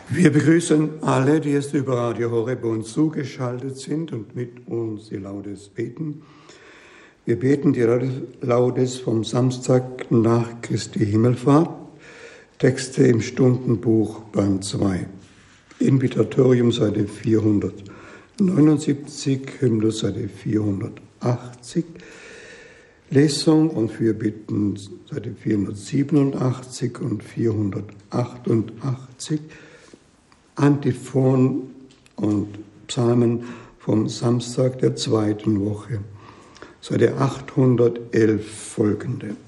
Wir begrüßen alle, die jetzt über Radio Horeb uns zugeschaltet sind und mit uns die Laudes beten. Wir beten die Laudes vom Samstag nach Christi Himmelfahrt, Texte im Stundenbuch Band 2, Invitatorium Seite 479, Hymnus Seite 480, Lesung und Fürbitten Seite 487 und 488, Antiphon und Psalmen vom Samstag der zweiten Woche, Seite 811 folgende.